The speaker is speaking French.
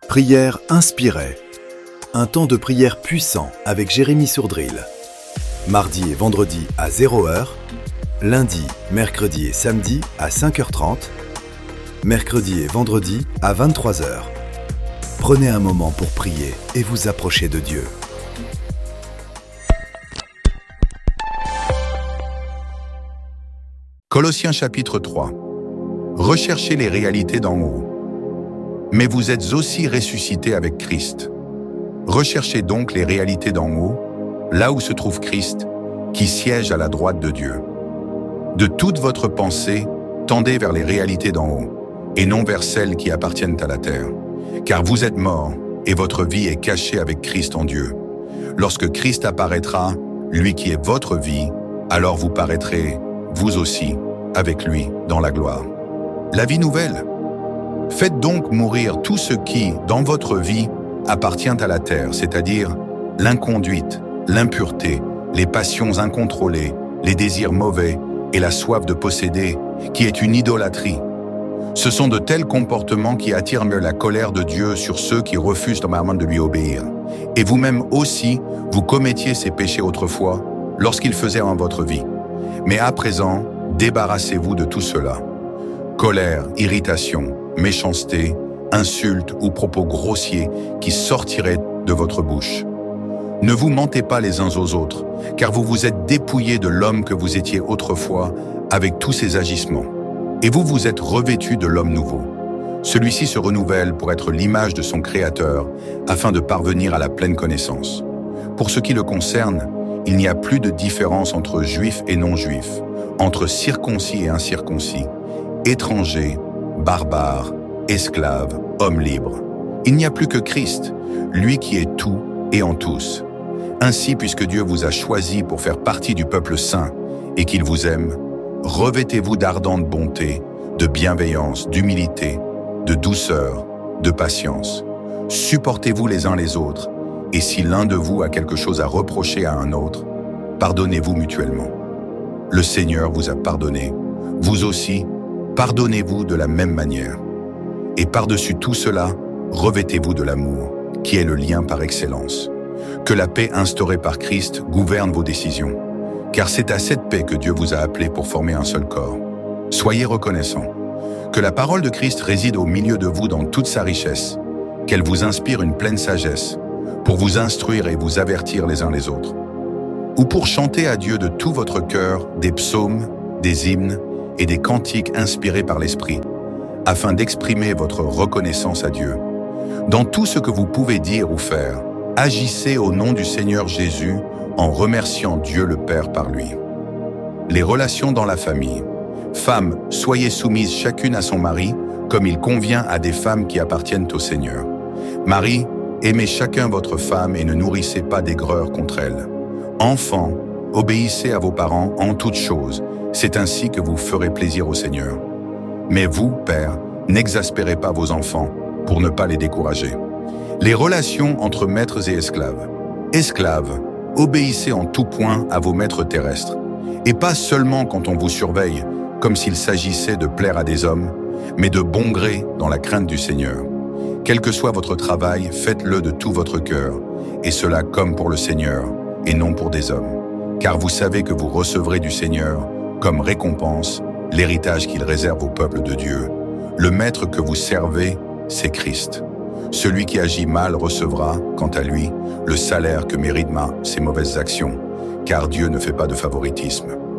Prière inspirée. Un temps de prière puissant avec Jérémy Sourdril. Mardi et vendredi à 0h, lundi, mercredi et samedi à 5h30, mercredi et vendredi à 23h. Prenez un moment pour prier et vous approcher de Dieu. Colossiens chapitre 3. Recherchez les réalités d'en haut. Mais vous êtes aussi ressuscités avec Christ. Recherchez donc les réalités d'en haut, là où se trouve Christ, qui siège à la droite de Dieu. De toute votre pensée, tendez vers les réalités d'en haut, et non vers celles qui appartiennent à la terre. Car vous êtes morts, et votre vie est cachée avec Christ en Dieu. Lorsque Christ apparaîtra, lui qui est votre vie, alors vous paraîtrez, vous aussi, avec lui, dans la gloire. La vie nouvelle. Faites donc mourir tout ce qui, dans votre vie, appartient à la terre, c'est-à-dire l'inconduite, l'impureté, les passions incontrôlées, les désirs mauvais et la soif de posséder, qui est une idolâtrie. Ce sont de tels comportements qui attirent la colère de Dieu sur ceux qui refusent normalement de lui obéir. Et vous-même aussi, vous commettiez ces péchés autrefois, lorsqu'ils faisaient en votre vie. Mais à présent, débarrassez-vous de tout cela. Colère, irritation, méchanceté, insultes ou propos grossiers qui sortiraient de votre bouche. Ne vous mentez pas les uns aux autres, car vous vous êtes dépouillés de l'homme que vous étiez autrefois avec tous ses agissements. Et vous vous êtes revêtus de l'homme nouveau. Celui-ci se renouvelle pour être l'image de son Créateur, afin de parvenir à la pleine connaissance. Pour ce qui le concerne, il n'y a plus de différence entre juifs et non-juifs, entre circoncis et incirconcis, étrangers, barbares, esclaves, hommes libres. Il n'y a plus que Christ, lui qui est tout et en tous. Ainsi, puisque Dieu vous a choisi pour faire partie du peuple saint et qu'il vous aime, revêtez-vous d'ardente bonté, de bienveillance, d'humilité, de douceur, de patience. Supportez-vous les uns les autres, et si l'un de vous a quelque chose à reprocher à un autre, pardonnez-vous mutuellement. Le Seigneur vous a pardonné, vous aussi, pardonnez-vous de la même manière. Et par-dessus tout cela, revêtez-vous de l'amour, qui est le lien par excellence. Que la paix instaurée par Christ gouverne vos décisions, car c'est à cette paix que Dieu vous a appelé pour former un seul corps. Soyez reconnaissants. Que la parole de Christ réside au milieu de vous dans toute sa richesse, qu'elle vous inspire une pleine sagesse, pour vous instruire et vous avertir les uns les autres. Ou pour chanter à Dieu de tout votre cœur des psaumes, des hymnes et des cantiques inspirés par l'Esprit, afin d'exprimer votre reconnaissance à Dieu. Dans tout ce que vous pouvez dire ou faire, agissez au nom du Seigneur Jésus en remerciant Dieu le Père par lui. Les relations dans la famille. Femmes, soyez soumises chacune à son mari, comme il convient à des femmes qui appartiennent au Seigneur. Maris, aimez chacun votre femme et ne nourrissez pas d'aigreur contre elle. Enfants, obéissez à vos parents en toutes choses, c'est ainsi que vous ferez plaisir au Seigneur. Mais vous, pères, n'exaspérez pas vos enfants pour ne pas les décourager. Les relations entre maîtres et esclaves. Esclaves, obéissez en tout point à vos maîtres terrestres, et pas seulement quand on vous surveille, comme s'il s'agissait de plaire à des hommes, mais de bon gré dans la crainte du Seigneur. Quel que soit votre travail, faites-le de tout votre cœur, et cela comme pour le Seigneur, et non pour des hommes. Car vous savez que vous recevrez du Seigneur, comme récompense, l'héritage qu'il réserve au peuple de Dieu. Le maître que vous servez, c'est Christ. Celui qui agit mal recevra, quant à lui, le salaire que méritent ses mauvaises actions, car Dieu ne fait pas de favoritisme.